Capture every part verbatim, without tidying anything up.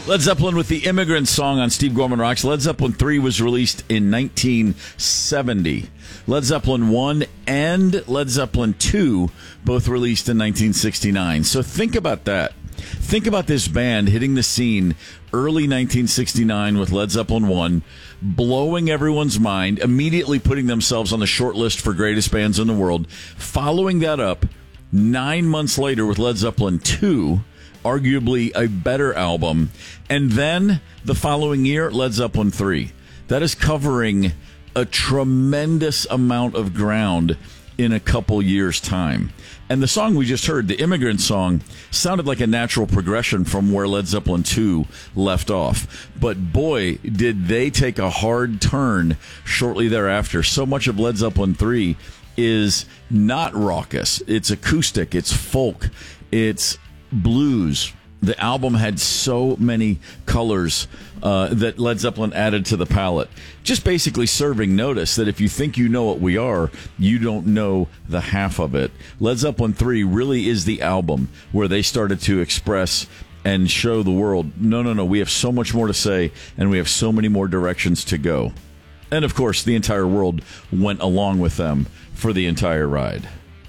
Led Zeppelin with the Immigrant Song on Steve Gorman Rocks. Led Zeppelin three was released in nineteen seventy. Led Zeppelin one and Led Zeppelin two both released in nineteen sixty-nine. So think about that. Think about this band hitting the scene early nineteen sixty-nine with Led Zeppelin one, blowing everyone's mind, immediately putting themselves on the short list for greatest bands in the world. Following that up, nine months later with Led Zeppelin two, arguably a better album. And then the following year, Led Zeppelin three. That is covering a tremendous amount of ground in a couple years' time. And the song we just heard, the Immigrant Song, sounded like a natural progression from where Led Zeppelin two left off. But boy, did they take a hard turn shortly thereafter. So much of Led Zeppelin three is not raucous. It's acoustic, it's folk, it's blues. The album had so many colors uh, that Led Zeppelin added to the palette. Just basically serving notice that if you think you know what we are, you don't know the half of it. Led Zeppelin three really is the album where they started to express and show the world, no, no, no, we have so much more to say, and we have so many more directions to go. And, of course, the entire world went along with them for the entire ride.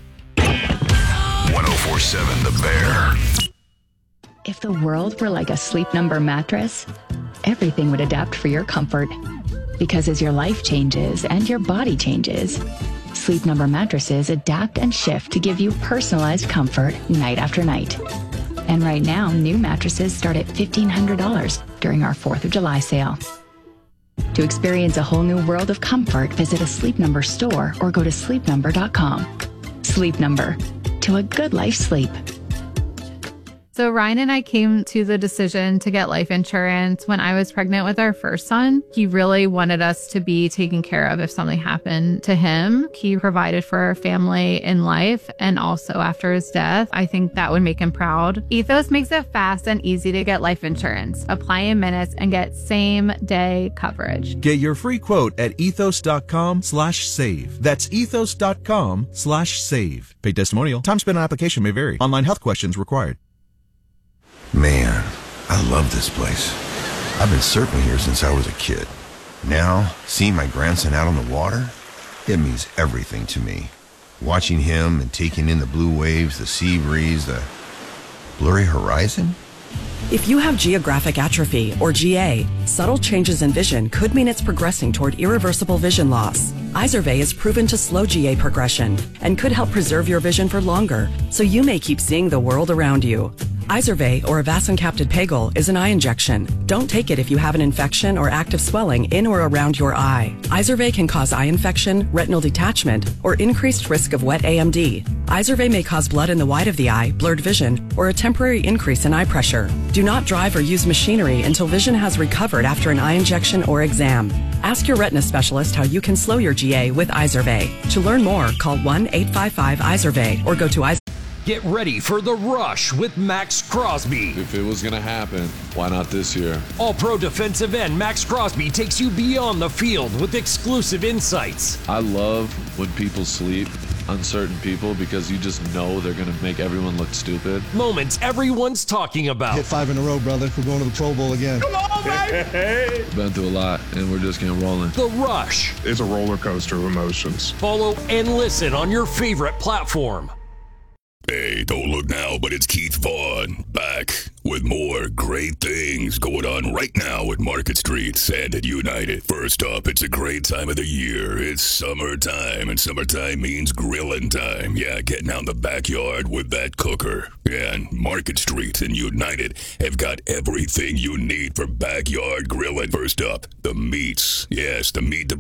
one oh four point seven The Bear. If the world were like a Sleep Number mattress, everything would adapt for your comfort. Because as your life changes and your body changes, Sleep Number mattresses adapt and shift to give you personalized comfort night after night. And right now, new mattresses start at fifteen hundred dollars during our fourth of July sale. To experience a whole new world of comfort, visit a Sleep Number store or go to sleep number dot com. Sleep Number. To a good life sleep. So Ryan and I came to the decision to get life insurance when I was pregnant with our first son. He really wanted us to be taken care of if something happened to him. He provided for our family in life and also after his death. I think that would make him proud. Ethos makes it fast and easy to get life insurance. Apply in minutes and get same day coverage. Get your free quote at ethos.com slash save. That's ethos.com slash save. Paid testimonial. Time spent on application may vary. Online health questions required. Man, I love this place. I've been surfing here since I was a kid. Now, seeing my grandson out on the water, it means everything to me. Watching him and taking in the blue waves, the sea breeze, the blurry horizon. If you have geographic atrophy, or G A, subtle changes in vision could mean it's progressing toward irreversible vision loss. Izervay is proven to slow G A progression and could help preserve your vision for longer, so you may keep seeing the world around you. Izervay, or avacincaptad pegol, is an eye injection. Don't take it if you have an infection or active swelling in or around your eye. Izervay can cause eye infection, retinal detachment, or increased risk of wet A M D. Izervay may cause blood in the white of the eye, blurred vision, or a temporary increase in eye pressure. Do not drive or use machinery until vision has recovered after an eye injection or exam. Ask your retina specialist how you can slow your G A with Izervay. To learn more, call one eight five five Izervay or go to Izervay. Get ready for The Rush with Max Crosby. If it was going to happen, why not this year? All-pro defensive end Max Crosby takes you beyond the field with exclusive insights. I love when people sleep on certain people because you just know they're going to make everyone look stupid. Moments everyone's talking about. Hit five in a row, brother. We're going to the Pro Bowl again. Come on, baby! Been through a lot, and we're just getting rolling. The Rush. It's a roller coaster of emotions. Follow and listen on your favorite platform. Hey, don't look now, but it's Keith Vaughn back with more great things going on right now at Market Street, Sand and United. First up, it's a great time of the year. It's summertime, and summertime means grilling time. Yeah, getting out in the backyard with that cooker. Yeah, and Market Street and United have got everything you need for backyard grilling. First up, the meats. Yes, the meat